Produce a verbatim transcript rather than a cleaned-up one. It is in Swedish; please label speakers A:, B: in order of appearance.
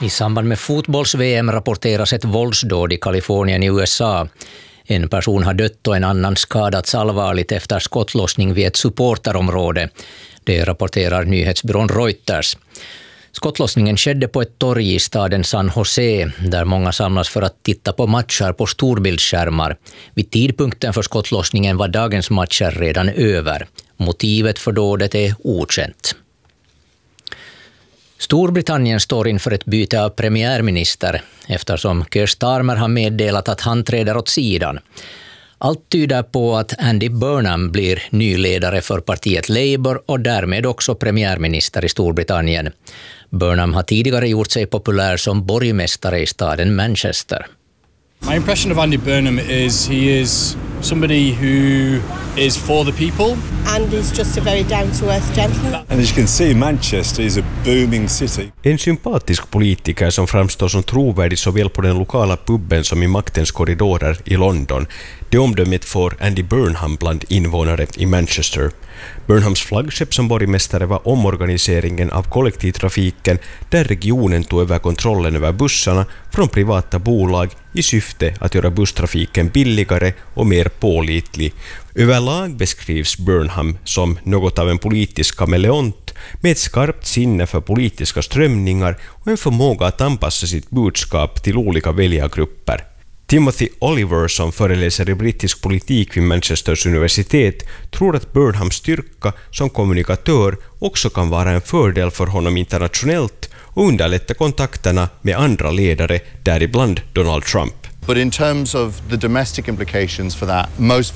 A: I samband med fotbolls-V M rapporteras ett våldsdåd i Kalifornien i U S A. En person har dött och en annan skadats allvarligt efter skottlossning vid ett supporterområde. Det rapporterar nyhetsbyrån Reuters. Skottlossningen skedde på ett torg i staden San Jose, där många samlas för att titta på matcher på storbildsskärmar. Vid tidpunkten för skottlossningen var dagens matcher redan över. Motivet för dådet är okänt. Storbritannien står inför ett byte av premiärminister eftersom Keir Starmer har meddelat att han träder åt sidan. Allt tyder på att Andy Burnham blir ny ledare för partiet Labour och därmed också premiärminister i Storbritannien. Burnham har tidigare gjort sig populär som borgmästare i staden Manchester.
B: My impression of Andy Burnham is he is somebody who is for the people.
C: And he's just a very down-to-earth gentleman.
D: And as you can see, Manchester is a booming city.
E: En sympatisk politiker som framstår som trovärdig såväl på den lokala pubben som i maktens korridorer i London. Det omdömet får Andy Burnham bland invånare i Manchester. Burnhams flaggskepp som borgmästare var omorganiseringen av kollektivtrafiken där regionen tog över kontrollen över bussarna från privata bolag i syfte att göra busstrafiken billigare och mer pålitlig. Överlag beskrivs Burnham som något av en politisk kameleont med ett skarpt sinne för politiska strömningar och en förmåga att anpassa sitt budskap till olika väljargrupper. Timothy Oliver, som föreläser i brittisk politik vid Manchesters universitet, tror att Burnhams styrka som kommunikatör också kan vara en fördel för honom internationellt och underlätta kontakterna med andra ledare, däribland Donald Trump.
F: But in terms of the domestic implications for that, most